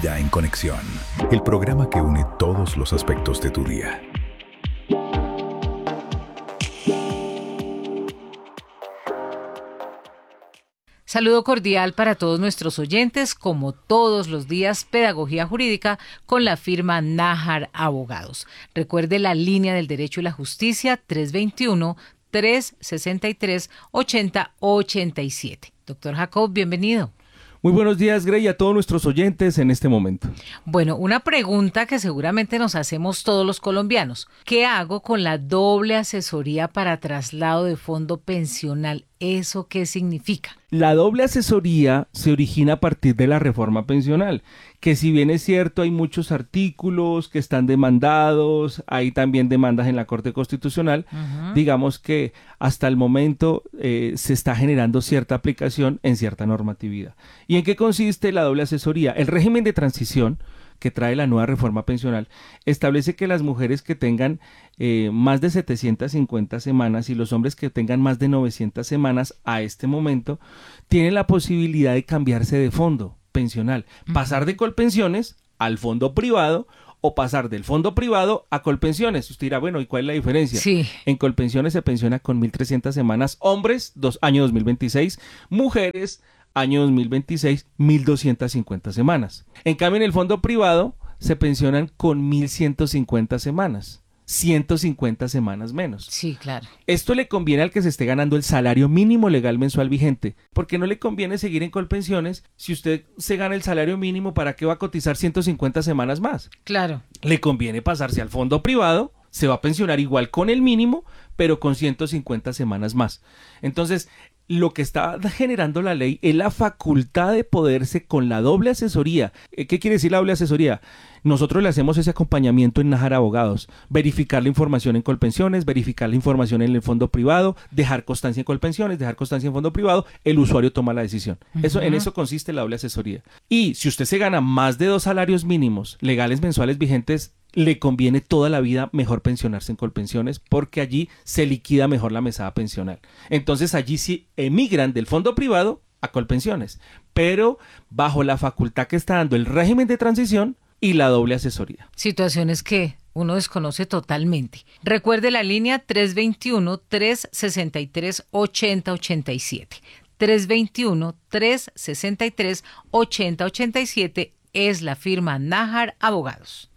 Vida en Conexión, el programa que une todos los aspectos de tu día. Saludo cordial para todos nuestros oyentes, como todos los días, Pedagogía Jurídica con la firma Nájar Abogados. Recuerde la línea del derecho y la justicia 321-363-8087. Doctor Jacob, bienvenido. Muy buenos días, Grey, a todos nuestros oyentes en este momento. Bueno, una pregunta que seguramente nos hacemos todos los colombianos. ¿Qué hago con la doble asesoría para traslado de fondo pensional? ¿Eso qué significa? La doble asesoría se origina a partir de la reforma pensional, que si bien es cierto hay muchos artículos que están demandados, hay también demandas en la Corte Constitucional, digamos que hasta el momento se está generando cierta aplicación en cierta normatividad. ¿Y en qué consiste la doble asesoría? El régimen de transición que trae la nueva reforma pensional establece que las mujeres que tengan más de 750 semanas y los hombres que tengan más de 900 semanas a este momento tienen la posibilidad de cambiarse de fondo pensional, pasar de Colpensiones al fondo privado o pasar del fondo privado a Colpensiones. Usted dirá, bueno, ¿y cuál es la diferencia? Sí. En Colpensiones se pensiona con 1.300 semanas hombres, año 2026, mujeres año 2026, 1.250 semanas. En cambio, en el fondo privado se pensionan con 1.150 semanas, 150 semanas menos. Sí, claro. Esto le conviene al que se esté ganando el salario mínimo legal mensual vigente, porque no le conviene seguir en Colpensiones. Si usted se gana el salario mínimo, ¿para qué va a cotizar 150 semanas más? Claro. Le conviene pasarse al fondo privado, se va a pensionar igual con el mínimo, pero con 150 semanas más. Entonces, lo que está generando la ley es la facultad de poderse con la doble asesoría. ¿Qué quiere decir la doble asesoría? Nosotros le hacemos ese acompañamiento en Nájar Abogados, verificar la información en Colpensiones, verificar la información en el fondo privado, dejar constancia en Colpensiones, dejar constancia en fondo privado, el usuario toma la decisión. En eso consiste la doble asesoría. Y si usted se gana más de 2 salarios mínimos legales mensuales vigentes, le conviene toda la vida mejor pensionarse en Colpensiones porque allí se liquida mejor la mesada pensional. Entonces allí sí emigran del fondo privado a Colpensiones, pero bajo la facultad que está dando el régimen de transición y la doble asesoría. Situaciones que uno desconoce totalmente. Recuerde la línea 321-363-8087. 321-363-8087 es la firma Nájar Abogados.